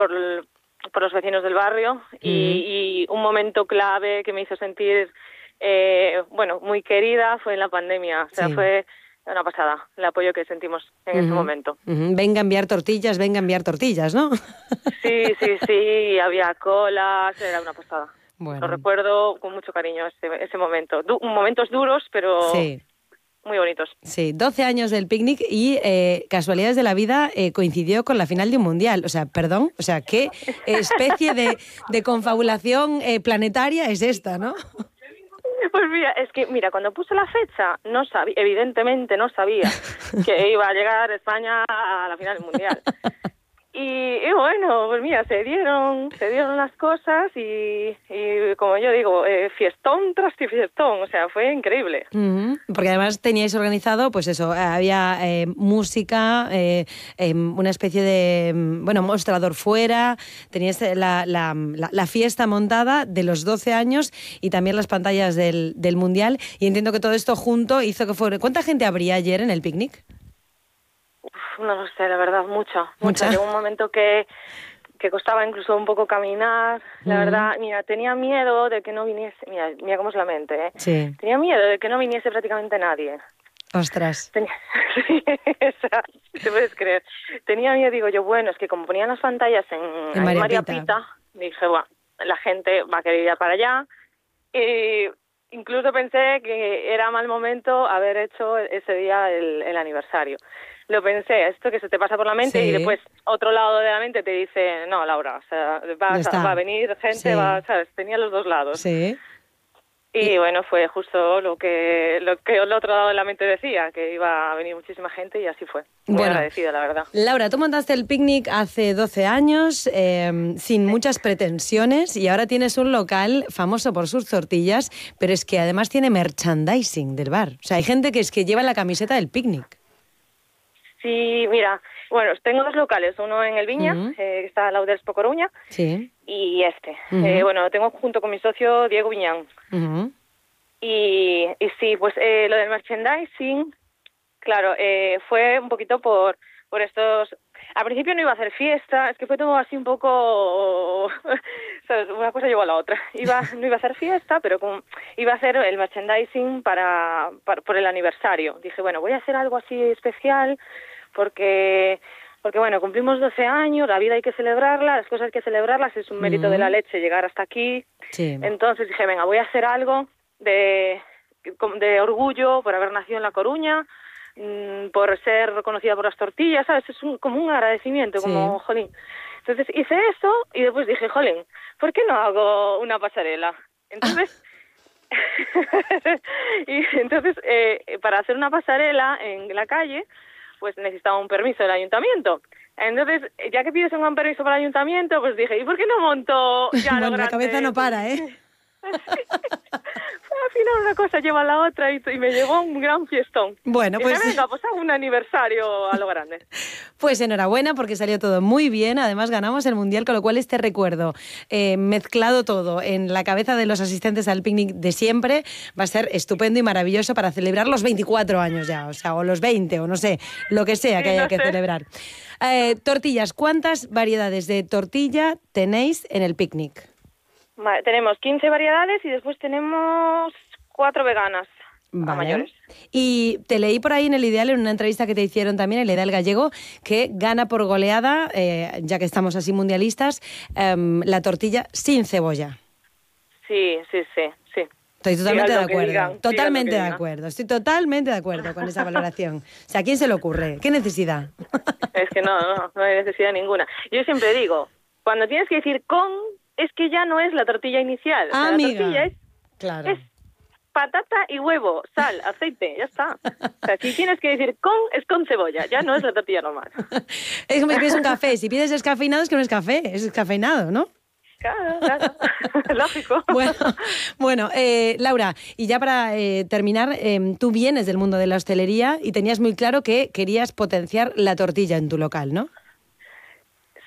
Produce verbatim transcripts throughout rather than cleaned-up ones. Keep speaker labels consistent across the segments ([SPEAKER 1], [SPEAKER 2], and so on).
[SPEAKER 1] por, por los vecinos del barrio mm. y, y un momento clave que me hizo sentir, eh, bueno, muy querida fue en la pandemia. O sea, sí. fue una pasada el apoyo que sentimos en uh-huh. ese momento.
[SPEAKER 2] Uh-huh. Venga a enviar tortillas, venga a enviar tortillas, ¿no?
[SPEAKER 1] Sí, sí, sí, había colas, era una pasada.
[SPEAKER 2] Bueno.
[SPEAKER 1] Lo recuerdo con mucho cariño ese, ese momento. Du- momentos duros, pero sí. muy bonitos.
[SPEAKER 2] Sí, doce años del picnic y eh, casualidades de la vida eh, coincidió con la final de un mundial. O sea, perdón, o sea, ¿qué especie de, de confabulación eh, planetaria es esta, no?
[SPEAKER 1] Pues mira, es que, mira, cuando puse la fecha, no sabía, evidentemente no sabía que iba a llegar España a la final del mundial. Y, y bueno, pues mira, se dieron, se dieron las cosas y, y como yo digo, eh, fiestón tras fiestón, o sea, fue increíble.
[SPEAKER 2] Uh-huh. Porque además teníais organizado, pues eso, había eh, música, eh, eh, una especie de, bueno, mostrador fuera, teníais la, la, la, la fiesta montada de los doce años y también las pantallas del, del Mundial, y entiendo que todo esto junto hizo que fuera... ¿Cuánta gente habría ayer en el picnic?
[SPEAKER 1] No lo sé, la verdad, mucha, mucha. Llegó un momento que, que costaba incluso un poco caminar, la mm. verdad. Mira, tenía miedo de que no viniese, mira, mira cómo es la mente, ¿eh?
[SPEAKER 2] Sí.
[SPEAKER 1] Tenía miedo de que no viniese prácticamente nadie.
[SPEAKER 2] Ostras.
[SPEAKER 1] Tenía, sí, esa, te puedes creer. Tenía miedo, digo yo, bueno, es que como ponían las pantallas en,
[SPEAKER 2] en María,
[SPEAKER 1] María
[SPEAKER 2] Pita.
[SPEAKER 1] Pita, dije, bueno, la gente va a querer ir para allá. Y incluso pensé que era mal momento haber hecho ese día el, el aniversario. Lo pensé, esto que se te pasa por la mente sí. y después otro lado de la mente te dice, no, Laura, o sea, va, va a venir gente, sí. va, ¿sabes? Tenía los dos lados.
[SPEAKER 2] Sí.
[SPEAKER 1] Y, y bueno, fue justo lo que lo que el otro lado de la mente decía, que iba a venir muchísima gente y así fue. Muy bueno, agradecida, la verdad.
[SPEAKER 2] Laura, tú montaste el picnic hace doce años, eh, sin sí. muchas pretensiones, y ahora tienes un local famoso por sus tortillas, pero es que además tiene merchandising del bar. O sea, hay gente que es que lleva la camiseta del picnic.
[SPEAKER 1] Sí, mira, bueno, tengo dos locales, uno en el Viña, uh-huh. eh, que está al lado del Expo Coruña,
[SPEAKER 2] sí.
[SPEAKER 1] y este.
[SPEAKER 2] Uh-huh.
[SPEAKER 1] Eh, bueno, lo tengo junto con mi socio Diego Viñán.
[SPEAKER 2] Uh-huh.
[SPEAKER 1] Y, y sí, pues eh, lo del merchandising, claro, eh, fue un poquito por, por estos... Al principio no iba a hacer fiesta, es que fue todo así un poco... ¿sabes? Una cosa llevó a la otra. Iba, no iba a hacer fiesta, pero como iba a hacer el merchandising para, para por el aniversario. Dije, bueno, voy a hacer algo así especial porque... Porque, bueno, cumplimos doce años, la vida hay que celebrarla, las cosas hay que celebrarlas, es un mérito mm. de la leche llegar hasta aquí.
[SPEAKER 2] Sí.
[SPEAKER 1] Entonces dije, venga, voy a hacer algo de, de orgullo por haber nacido en La Coruña, mmm, por ser reconocida por las tortillas, ¿sabes? Es un, como un agradecimiento, sí. como, jolín. Entonces hice eso y después dije, jolín, ¿por qué no hago una pasarela? Entonces... y entonces, eh, para hacer una pasarela en la calle... pues necesitaba un permiso del ayuntamiento. Entonces, ya que pides un permiso para el ayuntamiento, pues dije, ¿y por qué no monto ya
[SPEAKER 2] bueno,
[SPEAKER 1] lo grande?
[SPEAKER 2] La cabeza no para, ¿eh?
[SPEAKER 1] Al final una cosa lleva a la otra y, y me llegó un gran fiestón.
[SPEAKER 2] Bueno,
[SPEAKER 1] y
[SPEAKER 2] pues...
[SPEAKER 1] dije, venga, pues hago un aniversario a lo grande.
[SPEAKER 2] Pues enhorabuena, porque salió todo muy bien. Además ganamos el Mundial, con lo cual este recuerdo, eh, mezclado todo en la cabeza de los asistentes al picnic de siempre, va a ser estupendo y maravilloso para celebrar los veinticuatro años ya, o sea, o los veinte, o no sé, lo que sea
[SPEAKER 1] sí,
[SPEAKER 2] que haya
[SPEAKER 1] no
[SPEAKER 2] que
[SPEAKER 1] sé.
[SPEAKER 2] celebrar. Eh, tortillas, ¿cuántas variedades de tortilla tenéis en el picnic?
[SPEAKER 1] Vale, tenemos quince variedades y después tenemos cuatro veganas.
[SPEAKER 2] Vale.
[SPEAKER 1] Mayores.
[SPEAKER 2] Y te leí por ahí en El Ideal, en una entrevista que te hicieron también, El Ideal Gallego, que gana por goleada, eh, ya que estamos así mundialistas, eh, la tortilla sin cebolla.
[SPEAKER 1] Sí, sí, sí, sí.
[SPEAKER 2] Estoy totalmente
[SPEAKER 1] Digan
[SPEAKER 2] de acuerdo,
[SPEAKER 1] digan,
[SPEAKER 2] totalmente
[SPEAKER 1] digan
[SPEAKER 2] de acuerdo, estoy totalmente de acuerdo con esa valoración. O sea, ¿a quién se le ocurre? ¿Qué necesidad?
[SPEAKER 1] Es que no, no, no hay necesidad ninguna. Yo siempre digo, cuando tienes que decir con, es que ya no es la tortilla inicial.
[SPEAKER 2] Ah,
[SPEAKER 1] o sea,
[SPEAKER 2] amiga,
[SPEAKER 1] la tortilla es,
[SPEAKER 2] claro.
[SPEAKER 1] es patata y huevo, sal, aceite, ya está. O sea, si tienes que decir con, es con cebolla, ya no es la tortilla normal.
[SPEAKER 2] Es como si pides un café, si pides descafeinado es que no es café, es descafeinado, ¿no?
[SPEAKER 1] Claro, claro, lógico.
[SPEAKER 2] Bueno, bueno eh, Laura, y ya para eh, terminar, eh, tú vienes del mundo de la hostelería y tenías muy claro que querías potenciar la tortilla en tu local, ¿no?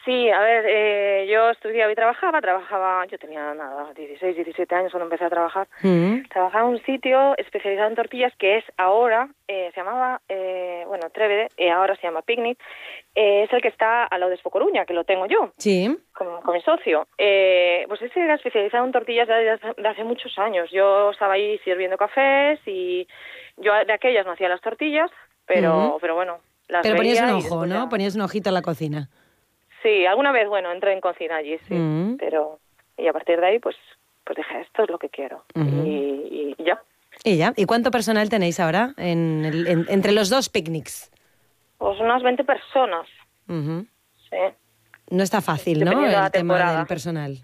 [SPEAKER 1] Sí, a ver, eh, yo estudiaba y trabajaba, trabajaba, yo tenía nada, dieciséis, diecisiete años cuando empecé a trabajar.
[SPEAKER 2] Mm.
[SPEAKER 1] Trabajaba en un sitio especializado en tortillas que es ahora, eh, se llamaba, eh, bueno, Trevede, y ahora se llama Picnic, eh, es el que está al lado de Expo Coruña, que lo tengo yo,
[SPEAKER 2] Sí.
[SPEAKER 1] con, con mi socio. Eh, pues ese era especializado en tortillas de, de, de hace muchos años. Yo estaba ahí sirviendo cafés y yo de aquellas no hacía las tortillas, pero,
[SPEAKER 2] Mm.
[SPEAKER 1] pero bueno, las
[SPEAKER 2] Pero
[SPEAKER 1] veía
[SPEAKER 2] ponías un
[SPEAKER 1] y
[SPEAKER 2] ojo,
[SPEAKER 1] después
[SPEAKER 2] ¿no?
[SPEAKER 1] ya...
[SPEAKER 2] Ponías un ojito a la cocina.
[SPEAKER 1] Sí, alguna vez, bueno, entré en cocina allí, sí,
[SPEAKER 2] Mm.
[SPEAKER 1] pero... Y a partir de ahí, pues, pues dije, esto es lo que quiero.
[SPEAKER 2] Uh-huh.
[SPEAKER 1] y, y ya.
[SPEAKER 2] ¿Y ya? ¿Y cuánto personal tenéis ahora en el, en, entre los dos picnics?
[SPEAKER 1] Pues unas veinte personas,
[SPEAKER 2] Uh-huh.
[SPEAKER 1] sí.
[SPEAKER 2] No está fácil, ¿no?
[SPEAKER 1] Dependiendo de la
[SPEAKER 2] El tema
[SPEAKER 1] temporada.
[SPEAKER 2] del personal.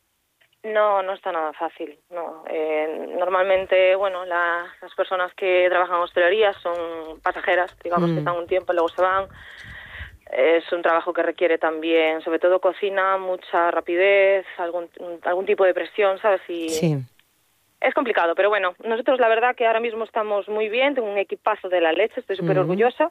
[SPEAKER 1] No, no está nada fácil, no. Eh, normalmente, bueno, la, las personas que trabajan en hostelería son pasajeras, digamos
[SPEAKER 2] Mm.
[SPEAKER 1] que están un tiempo y luego se van. Es un trabajo que requiere también, sobre todo cocina, mucha rapidez, algún algún tipo de presión, ¿sabes? Y
[SPEAKER 2] Sí.
[SPEAKER 1] es complicado, pero bueno, nosotros la verdad que ahora mismo estamos muy bien, tengo un equipazo de la leche, estoy súper
[SPEAKER 2] Mm.
[SPEAKER 1] orgullosa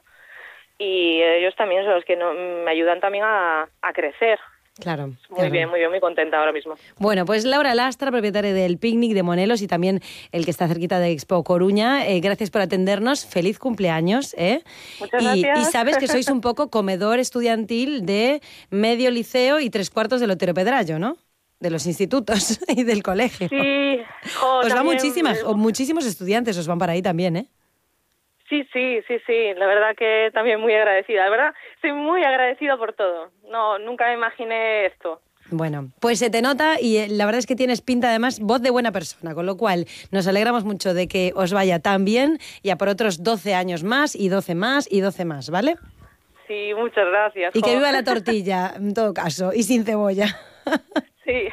[SPEAKER 1] y ellos también son los que no, me ayudan también a, a crecer.
[SPEAKER 2] Claro.
[SPEAKER 1] Muy
[SPEAKER 2] claro.
[SPEAKER 1] bien, muy bien, muy contenta ahora mismo.
[SPEAKER 2] Bueno, pues Laura Lastra, propietaria del Picnic de Monelos y también el que está cerquita de Expo Coruña. Eh, gracias por atendernos. Feliz cumpleaños. ¿eh?
[SPEAKER 1] Muchas
[SPEAKER 2] y,
[SPEAKER 1] gracias.
[SPEAKER 2] y sabes que sois un poco comedor estudiantil de medio liceo y tres cuartos del Otero Pedrallo, ¿no? De los institutos y del colegio.
[SPEAKER 1] Sí, jo,
[SPEAKER 2] os va
[SPEAKER 1] también,
[SPEAKER 2] muchísimas,
[SPEAKER 1] eh,
[SPEAKER 2] o muchísimos estudiantes os van para ahí también, ¿eh?
[SPEAKER 1] Sí, sí, sí, sí, la verdad que también muy agradecida. La verdad, estoy muy agradecida por todo. No, nunca me imaginé esto.
[SPEAKER 2] Bueno, pues se te nota y eh, la verdad es que tienes pinta, además, voz de buena persona, con lo cual nos alegramos mucho de que os vaya tan bien y a por otros doce años más y doce más y doce más, ¿vale?
[SPEAKER 1] Sí, muchas gracias.
[SPEAKER 2] Y
[SPEAKER 1] jo.
[SPEAKER 2] que viva la tortilla, en todo caso, y sin cebolla.
[SPEAKER 1] Sí.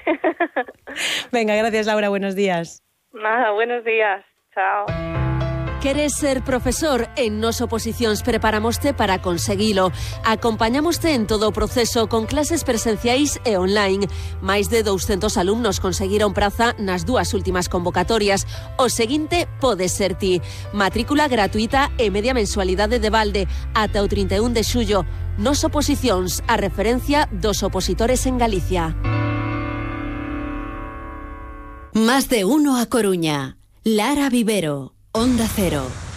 [SPEAKER 2] Venga, gracias Laura, buenos días.
[SPEAKER 1] Nada, buenos días. Chao.
[SPEAKER 3] Queres ser profesor? En Nos Oposicións preparámoste para conseguilo. Acompañámoste en todo o proceso con clases presenciais e online. Máis de douscentos alumnos conseguiron praza nas dúas últimas convocatorias. O seguinte pode ser ti. Matrícula gratuita e media mensualidade de balde ata o trinta e un de xullo. Nos Oposicións, a referencia dos opositores en Galicia.
[SPEAKER 4] Más de uno a Coruña. Lara Vivero, Onda Cero.